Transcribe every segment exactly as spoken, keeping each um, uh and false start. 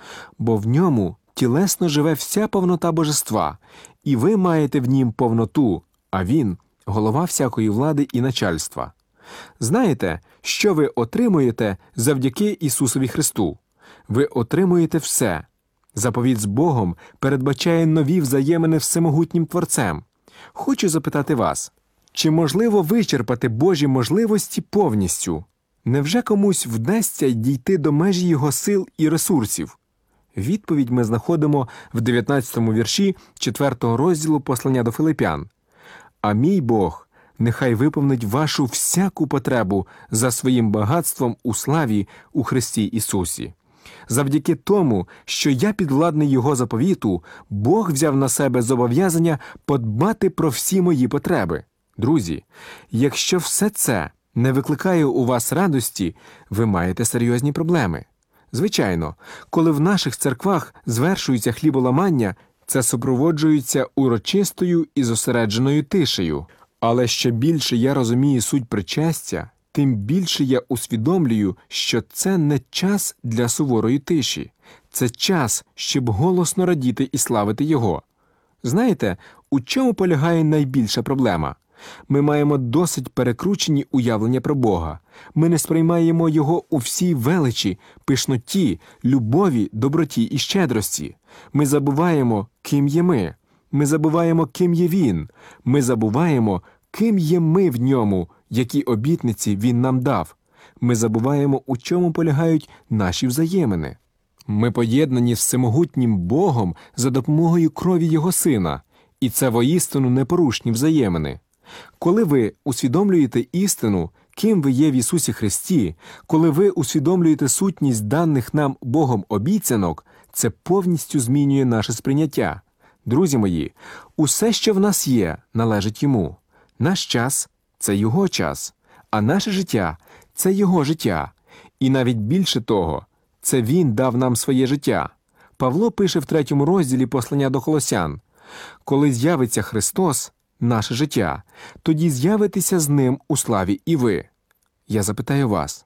бо в ньому тілесно живе вся повнота божества, і ви маєте в нім повноту, а він – голова всякої влади і начальства. Знаєте, що ви отримуєте завдяки Ісусові Христу? Ви отримуєте все. Заповіт з Богом передбачає нові взаємини з всемогутнім Творцем. Хочу запитати вас, чи можливо вичерпати Божі можливості повністю? Невже комусь вдасться дійти до межі його сил і ресурсів? Відповідь ми знаходимо в дев'ятнадцятому вірші четвертого розділу послання до Филип'ян. «А мій Бог нехай виповнить вашу всяку потребу за своїм багатством у славі у Христі Ісусі». Завдяки тому, що я підвладний Його заповіту, Бог взяв на себе зобов'язання подбати про всі мої потреби. Друзі, якщо все це не викликає у вас радості, ви маєте серйозні проблеми. Звичайно, коли в наших церквах звершується хліболамання, це супроводжується урочистою і зосередженою тишею. Але що більше я розумію суть причастя, тим більше я усвідомлюю, що це не час для суворої тиші. Це час, щоб голосно радіти і славити Його. Знаєте, у чому полягає найбільша проблема? Ми маємо досить перекручені уявлення про Бога. Ми не сприймаємо Його у всій величі, пишноті, любові, доброті і щедрості. Ми забуваємо, ким є ми. Ми забуваємо, ким є Він. Ми забуваємо, ким є ми в Ньому, які обітниці Він нам дав. Ми забуваємо, у чому полягають наші взаємини. Ми поєднані з всемогутнім Богом за допомогою крові Його Сина, і це воістину непорушні взаємини. Коли ви усвідомлюєте істину, ким ви є в Ісусі Христі, коли ви усвідомлюєте сутність даних нам Богом обіцянок, це повністю змінює наше сприйняття. Друзі мої, усе, що в нас є, належить Йому. Наш час – це Його час, а наше життя – це Його життя. І навіть більше того, це Він дав нам своє життя. Павло пише в третьому розділі послання до Колосян: «Коли з'явиться Христос, наше життя, тоді з'явитеся з Ним у славі і ви». Я запитаю вас,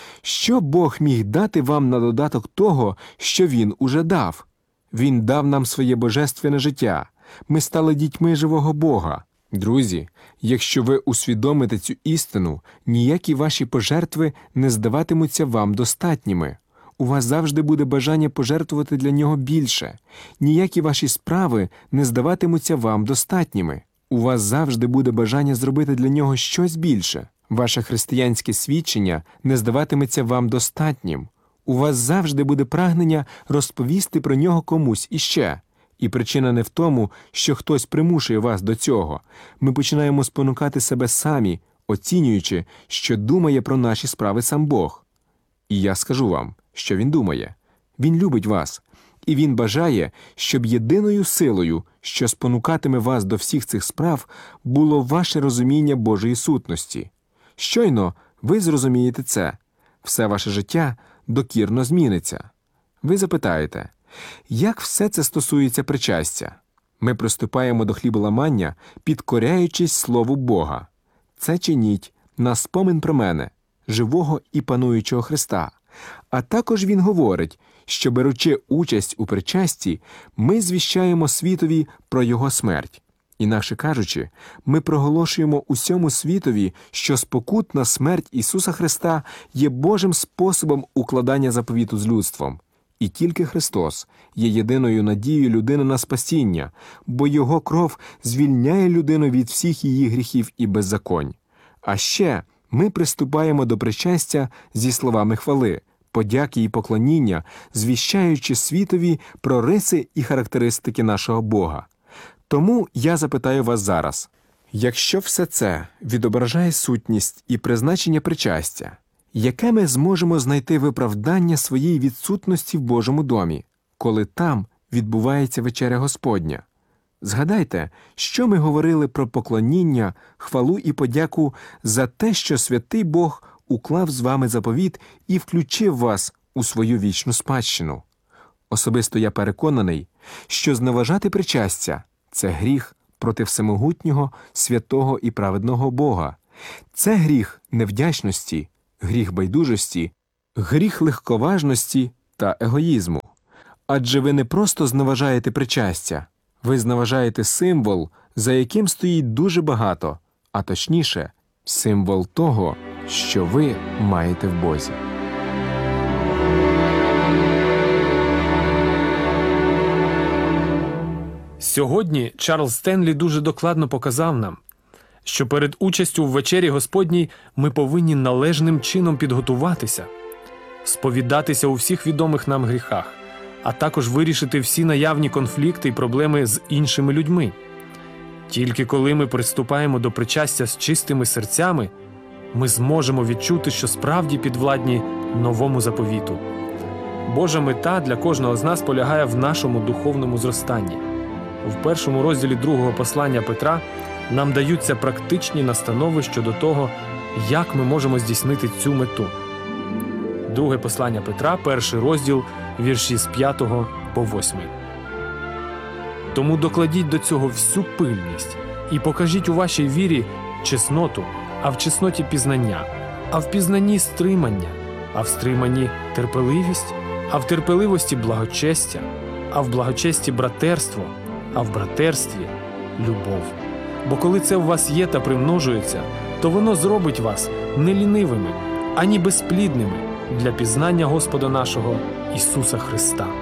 що Бог міг дати вам на додаток того, що Він уже дав? Він дав нам своє божественне життя. Ми стали дітьми живого Бога. Друзі, якщо ви усвідомите цю істину, ніякі ваші пожертви не здаватимуться вам достатніми. У вас завжди буде бажання пожертвувати для Нього більше. Ніякі ваші справи не здаватимуться вам достатніми. У вас завжди буде бажання зробити для Нього щось більше. Ваше християнське свідчення не здаватиметься вам достатнім. У вас завжди буде прагнення розповісти про Нього комусь іще. І причина не в тому, що хтось примушує вас до цього. Ми починаємо спонукати себе самі, оцінюючи, що думає про наші справи сам Бог. І я скажу вам, що Він думає. Він любить вас. І Він бажає, щоб єдиною силою, що спонукатиме вас до всіх цих справ, було ваше розуміння Божої сутності. Щойно ви зрозумієте це. Все ваше життя докірно зміниться. Ви запитаєте, як все це стосується причастя? Ми приступаємо до хліболамання, підкоряючись Слову Бога. Це чиніть на спомин про мене, живого і пануючого Христа. А також Він говорить, що, беручи участь у причасті, ми звіщаємо світові про Його смерть. Інакше кажучи, ми проголошуємо усьому світові, що спокутна смерть Ісуса Христа є Божим способом укладання заповіту з людством. І тільки Христос є єдиною надією людини на спасіння, бо Його кров звільняє людину від всіх її гріхів і беззаконь. А ще ми приступаємо до причастя зі словами хвали, подяки і поклоніння, звіщаючи світові про риси і характеристики нашого Бога. Тому я запитаю вас зараз, якщо все це відображає сутність і призначення причастя, яке ми зможемо знайти виправдання своїй відсутності в Божому домі, коли там відбувається вечеря Господня? Згадайте, що ми говорили про поклоніння, хвалу і подяку за те, що святий Бог уклав з вами заповіт і включив вас у свою вічну спадщину. Особисто я переконаний, що зневажати причастя – це гріх проти всемогутнього, святого і праведного Бога. Це гріх невдячності, гріх байдужості, гріх легковажності та егоїзму. Адже ви не просто зневажаєте причастя, ви зневажаєте символ, за яким стоїть дуже багато, а точніше, символ того, що ви маєте в Бозі. Сьогодні Чарльз Стенлі дуже докладно показав нам, що перед участю в вечері Господній ми повинні належним чином підготуватися, сповідатися у всіх відомих нам гріхах, а також вирішити всі наявні конфлікти і проблеми з іншими людьми. Тільки коли ми приступаємо до причастя з чистими серцями, ми зможемо відчути, що справді підвладні новому заповіту. Божа мета для кожного з нас полягає в нашому духовному зростанні. В першому розділі другого послання Петра нам даються практичні настанови щодо того, як ми можемо здійснити цю мету. Друге послання Петра, перший розділ, вірші з п'ятого по восьмий. Тому докладіть до цього всю пильність і покажіть у вашій вірі чесноту, а в чесноті пізнання, а в пізнанні стримання, а в стриманні терпеливість, а в терпеливості благочестя, а в благочесті братерство, а в братерстві любов. Бо коли це у вас є та примножується, то воно зробить вас не лінивими, ані безплідними для пізнання Господа нашого Ісуса Христа.